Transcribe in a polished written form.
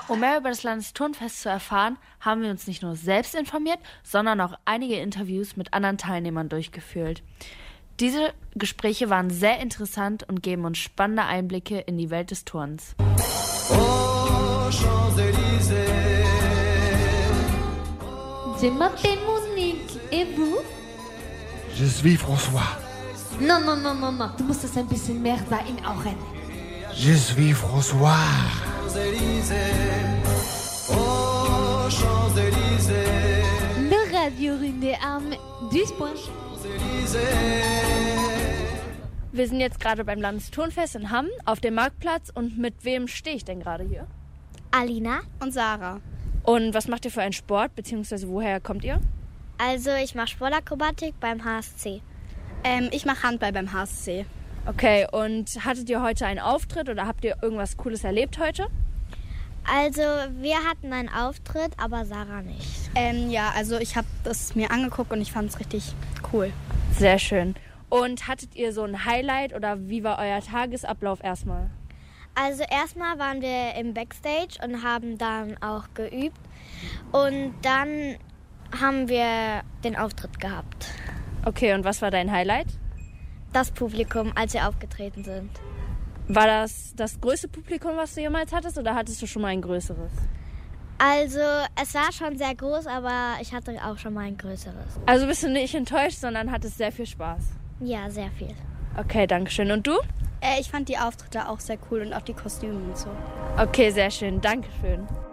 Um mehr über das Landesturnfest zu erfahren, haben wir uns nicht nur selbst informiert, sondern auch einige Interviews mit anderen Teilnehmern durchgeführt. Diese Gespräche waren sehr interessant und geben uns spannende Einblicke in die Welt des Turns. Oh, Champs-Élysées. Je m'appelle Monique. Et vous? Je suis François. Non. Du musst es ein bisschen mehr einhauchen. Je suis François. Oh, Champs-Élysées. Le Radio Runde am Duisburg. Wir sind jetzt gerade beim Landesturnfest in Hamm auf dem Marktplatz und mit wem stehe ich denn gerade hier? Alina. Und Sarah. Und was macht ihr für einen Sport, beziehungsweise woher kommt ihr? Also ich mache Sportakrobatik beim HSC. Ich mache Handball beim HSC. Okay, und hattet ihr heute einen Auftritt oder habt ihr irgendwas Cooles erlebt heute? Also wir hatten einen Auftritt, aber Sarah nicht. Ja, also ich habe das mir angeguckt und ich fand es richtig cool. Sehr schön. Und hattet ihr so ein Highlight oder wie war euer Tagesablauf erstmal? Also erstmal waren wir im Backstage und haben dann auch geübt. Und dann haben wir den Auftritt gehabt. Okay, und was war dein Highlight? Das Publikum, als wir aufgetreten sind. War das größte Publikum, was du jemals hattest, oder hattest du schon mal ein größeres? Also es war schon sehr groß, aber ich hatte auch schon mal ein größeres. Also bist du nicht enttäuscht, sondern hattest sehr viel Spaß? Ja, sehr viel. Okay, danke schön. Und du? Ich fand die Auftritte auch sehr cool und auch die Kostüme und so. Okay, sehr schön. Danke schön.